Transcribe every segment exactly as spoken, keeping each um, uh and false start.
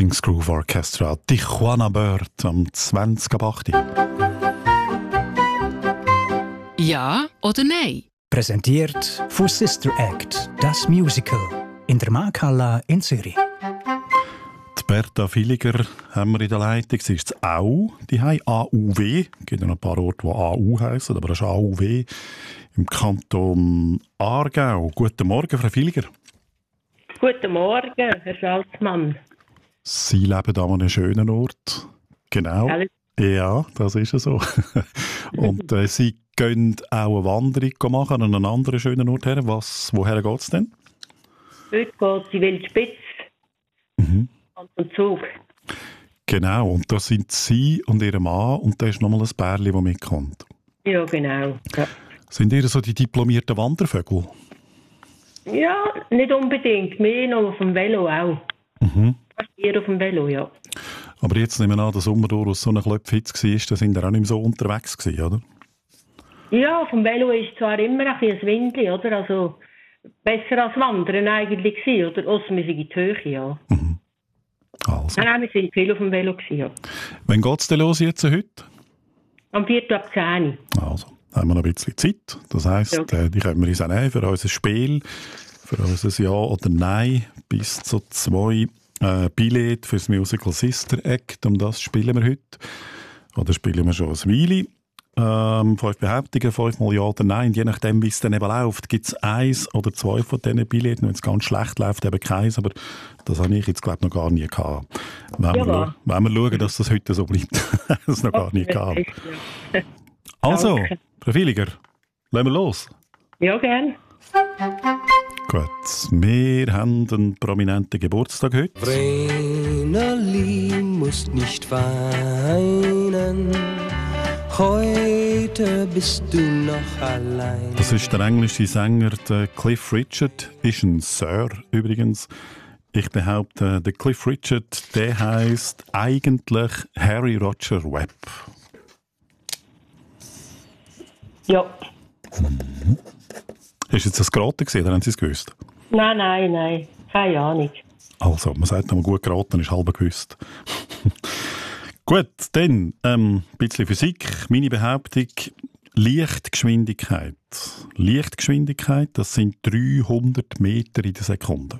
King's Groove Orchestra, Tijuana Bird am zwanzig ab acht. Ja oder nein? Präsentiert von Sister Act, das Musical, in der Markthalle in Zürich. Die Berta Villiger haben wir in der Leitung. Sie ist das Au, die heißt A U W. Es gibt ja noch ein paar Orte, die A U heissen, aber das ist A U W im Kanton Aargau. Guten Morgen, Frau Villiger. Guten Morgen, Herr Salzmann. Sie leben an einem schönen Ort. Genau. Hallo. Ja, das ist so. Und äh, Sie gehen auch eine Wanderung machen an einen anderen schönen Ort her. Was, woher geht es denn? Heute geht es in Wildspitz. Mhm. An den Zug. Genau, und da sind Sie und Ihr Mann und da ist nochmal ein Pärchen, das mitkommt. Ja, genau. Ja. Sind ihr so die diplomierten Wandervögel? ja, nicht unbedingt. Mehr noch auf dem Velo auch. Mhm. Fast eher auf dem Velo, ja. Aber jetzt nehmen wir an, der Sommer durch, als so ein Klöpfhitz war, da sind ihr auch nicht mehr so unterwegs gewesen, oder? Ja, auf dem Velo ist zwar immer ein bisschen ein Windel, oder? Also besser als Wandern eigentlich gewesen, oder? Ausser wir sind in die Höhe, ja. Mhm. Also. Nein, nein, wir sind viel auf dem Velo gewesen, ja. Wann geht es denn los jetzt heute? Am vierten ab zehn. Also, haben wir noch ein bisschen Zeit. Das heisst, Ja. äh, die können wir uns auch nehmen für unser Spiel, für unser Ja oder Nein, bis zu zwei äh, Billette für das Musical Sister Act. Um das spielen wir heute. Oder spielen wir schon ein Weile. Ähm, fünf Behauptungen, fünfmal Ja oder Nein. Je nachdem, wie es dann eben läuft, gibt es eins oder zwei von diesen Billetten. Wenn es ganz schlecht läuft, eben keins. Aber das habe ich jetzt, glaube ich, noch gar nie gehabt. Wenn, Ja, wir, wahr. wenn wir schauen, dass das heute so bleibt. das ist noch gar nie gehabt. Ja. Also, Danke. Frau Villiger, legen wir los. Ja, gern. Gut, wir haben einen prominenten Geburtstag heute. Vreneli, musst nicht weinen, heute bist du noch allein. Das ist der englische Sänger der Cliff Richard, ist ein Sir übrigens. Ich behaupte, der Cliff Richard, der heisst eigentlich Harry Roger Webb. Ja. Ist jetzt das geraten gewesen, oder haben Sie es gewusst? Nein, nein, nein. Keine Ahnung. Also, man sagt, wenn man gut geraten ist, halb gewusst. Gut, dann ähm, ein bisschen Physik. Meine Behauptung, Lichtgeschwindigkeit. Lichtgeschwindigkeit, das sind dreihundert Meter in der Sekunde.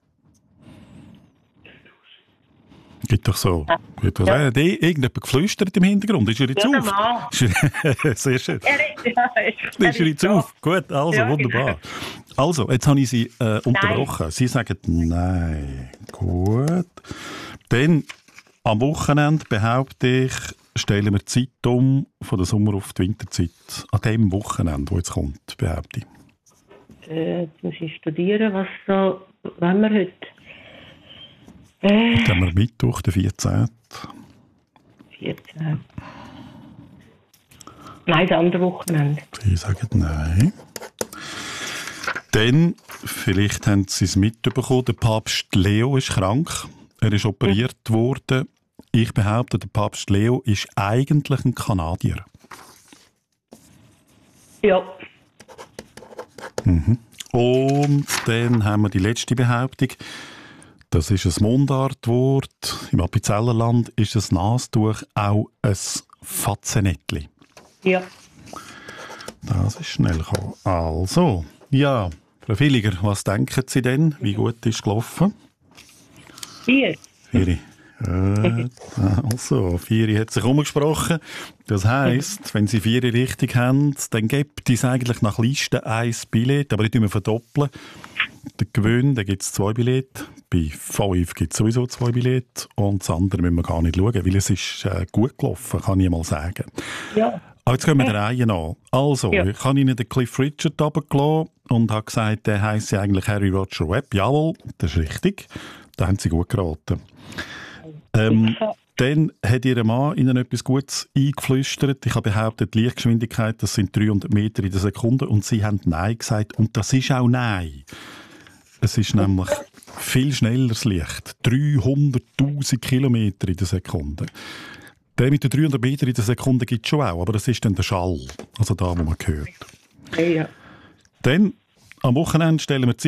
Gibt doch so. Gibt doch, Ja. äh, die, irgendjemand geflüstert im Hintergrund. Ist er jetzt Ja, der auf? Mann. Ist er- Sehr schön. Er ist, ja, er Ist er jetzt auf? Gut, also, Ja, wunderbar. Also, jetzt habe ich Sie äh, unterbrochen. Sie sagen Nein. Gut. Dann, am Wochenende, behaupte ich, stellen wir die Zeit um von der Sommer- auf die Winterzeit. An dem Wochenende, das jetzt kommt, behaupte ich. Äh, jetzt muss ich studieren, was so, wenn wir heute. Äh, Dann haben wir Mittwoch, den vierzehnten vierzehn. Nein, das andere Wochenende. Sie sagen Nein. Dann, vielleicht haben Sie es mitbekommen, der Papst Leo ist krank. Er ist operiert worden. Ich behaupte, der Papst Leo ist eigentlich ein Kanadier. Ja. Und dann haben wir die letzte Behauptung. Das ist ein Mundartwort. Im Appenzellerland ist das Nastuch auch ein Fatzenettli. Ja. Das ist schnell gekommen. Also, ja, Frau Villiger, was denken Sie denn? Wie gut ist es gelaufen? Vier. Vieri. Äh, also, Vieri hat sich umgesprochen. Das heisst, wenn Sie Vieri richtig haben, dann gibt es eigentlich nach Liste ein Billett, aber nicht immer verdoppeln. Der Gewinn, da gibt es zwei Billette. Bei fünf gibt es sowieso zwei Billette. Und das andere müssen wir gar nicht schauen, weil es ist äh, gut gelaufen, kann ich mal sagen. Ja. Aber jetzt gehen wir der Reihe an. Also, Ja. ich habe Ihnen den Cliff Richard runtergelassen und habe gesagt, der heisst ja eigentlich Harry Roger Webb. Jawohl, das ist richtig. Da haben Sie gut geraten. Ähm, dann hat Ihr Mann Ihnen etwas Gutes eingeflüstert. Ich habe behauptet, die Lichtgeschwindigkeit, das sind dreihundert Meter in der Sekunde. Und Sie haben Nein gesagt. Und das ist auch Nein. Es ist nämlich viel schneller das Licht. dreihunderttausend Kilometer in der Sekunde. Der mit den dreihundert Meter in der Sekunde gibt es schon auch, aber das ist dann der Schall. Also da, wo man hört. Ja. Dann, am Wochenende stellen wir die